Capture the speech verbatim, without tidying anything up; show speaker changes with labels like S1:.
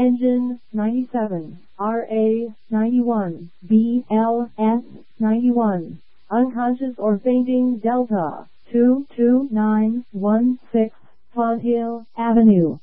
S1: Engine ninety-seven, R A ninety-one, B L S ninety-one. Unconscious or fainting Delta two two nine one six Font Hill Avenue.